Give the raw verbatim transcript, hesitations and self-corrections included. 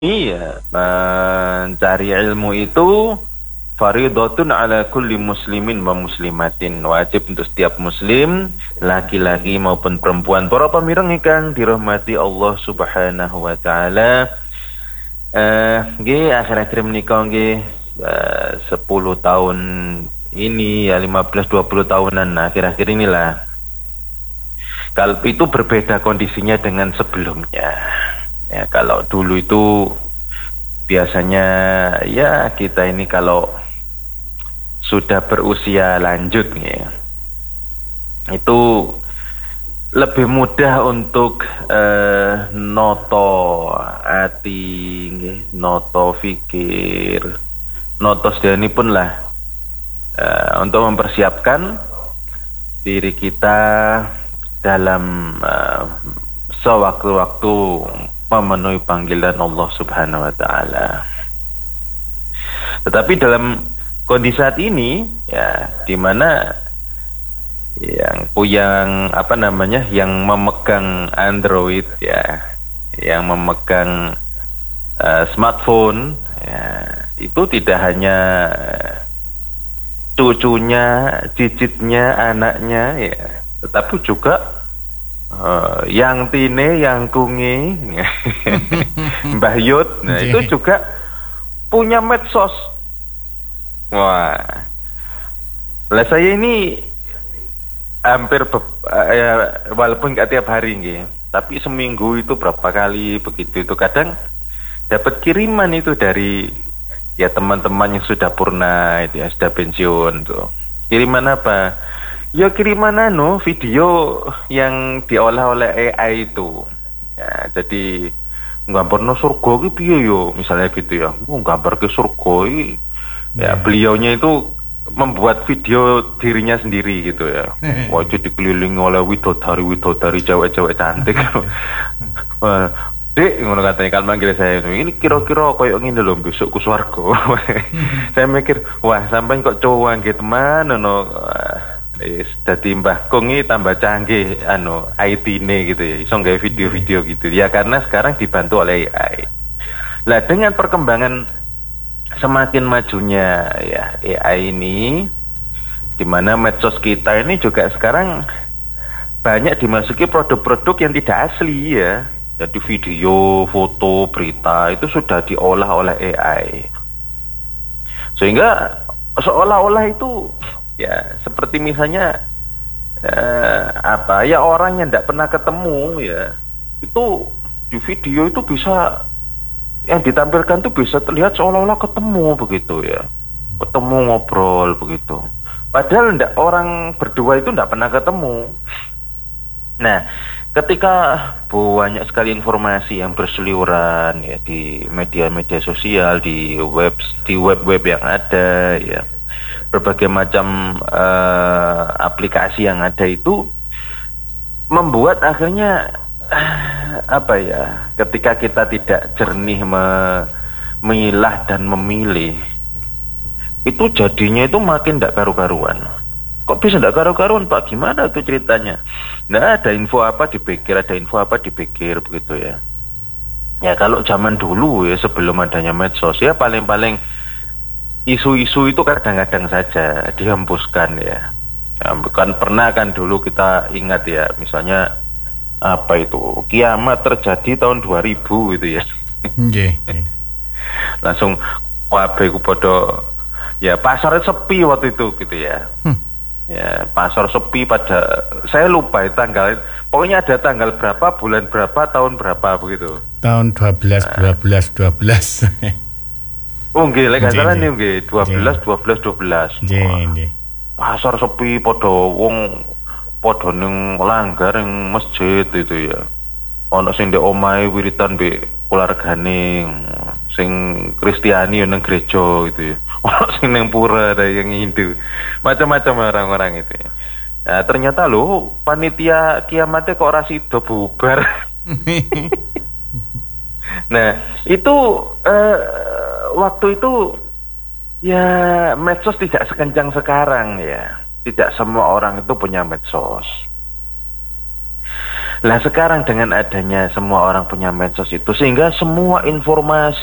Iya, mencari ilmu itu faridatun ala kulli muslimin wa muslimatin, wajib untuk setiap muslim, laki-laki maupun perempuan. Para pamireng ingkang dirahmati Allah Subhanahu wa taala. Eh, nggih akhir-akhir menika nggih uh, sepuluh tahun ini ya lima belas dua puluh tahunan nah, akhir-akhir inilah kalau itu berbeda kondisinya dengan sebelumnya. Ya, kalau dulu itu biasanya ya kita ini kalau sudah berusia lanjut ya, itu lebih mudah untuk eh, noto ati, noto fikir, noto sedani pun lah eh, untuk mempersiapkan diri kita dalam eh, sewaktu-waktu memenuhi panggilan Allah Subhanahu wa taala. Tetapi dalam kondisi saat ini ya, di mana yang yang apa namanya yang memegang Android ya, yang memegang uh, smartphone ya, itu tidak hanya cucunya, cicitnya, anaknya ya, tetapi juga Uh, yang tine, yang kungi, Mbah Yud, nah itu juga punya medsos. Wah, lah saya ini hampir ya, walaupun nggak tiap hari nggih, tapi seminggu itu berapa kali begitu itu kadang dapat kiriman itu dari ya teman-teman yang sudah purna itu ya, sudah pensiun tuh. Kiriman apa? Ya kiriman anu video yang diolah oleh A I itu. Ya, jadi nggambarno surga iki piye yo misalnya gitu ya. Oh, gambar ke surga iki. Ya, beliaunya itu membuat video dirinya sendiri gitu ya. Wajah dikelilingi oleh widodari-widodari cewek-cewek cantik. Wah, Dek, ngono katanya kalau manggil saya ini kira-kira koyo ngene lho besok ku swarga. Saya mikir, wah sampean kok cowok nggih teman ngono. Yes, dadi Mbah Kung ini tambah canggih anu I T-ne gitu ya, iso nggawe video-video gitu. Ya karena sekarang dibantu oleh A I. Lah dengan perkembangan semakin majunya ya A I ini, di mana medsos kita ini juga sekarang banyak dimasuki produk-produk yang tidak asli ya. Jadi video, foto, berita itu sudah diolah oleh A I. Sehingga seolah-olah itu ya seperti misalnya eh, apa ya orang yang tidak pernah ketemu ya, itu di video itu bisa yang ditampilkan tuh bisa terlihat seolah-olah ketemu begitu ya, ketemu ngobrol begitu. Padahal ndak, orang berdua itu tidak pernah ketemu. Nah, ketika banyak sekali informasi yang berseliweran ya di media-media sosial, di web di web-web yang ada ya, berbagai macam uh, aplikasi yang ada itu membuat akhirnya uh, apa ya, ketika kita tidak jernih memilah dan memilih, itu jadinya itu makin tidak karu-karuan. Kok bisa tidak karu-karuan Pak? Gimana tuh ceritanya? Nah, ada info apa dipikir, ada info apa dipikir begitu ya. Ya kalau zaman dulu ya sebelum adanya medsos ya paling-paling isu-isu itu kadang-kadang saja dihembuskan ya. Ya, kan pernah kan dulu kita ingat ya, misalnya apa itu, kiamat terjadi tahun dua ribu gitu ya. Nggih. Langsung kabeh ku padha ya, pasar sepi waktu itu gitu ya. Hmm. Ya, pasar sepi pada saya lupa ya, tanggal, pokoknya ada tanggal berapa, bulan berapa, tahun berapa begitu. Tahun dua belas dua belas dua belas. Oh nggih, lek salah nih nggih, dua belas dua belas dua belas. Nggih, nggih. Pasar sepi, padha wong padha ning langgar ning masjid itu ya. Ana sing ndek omahe wiritan mbek keluargane, sing Kristiani yo nang gereja gitu ya. Ana sing ning pura, ada yang Hindu. Macam-macam orang-orang itu ya. Nah, ternyata loh panitia kiamatnya kok ora sida bubar. Nah, itu uh, waktu itu ya medsos tidak sekencang sekarang ya. Tidak semua orang itu punya medsos. Lah sekarang dengan adanya semua orang punya medsos itu, sehingga semua informasi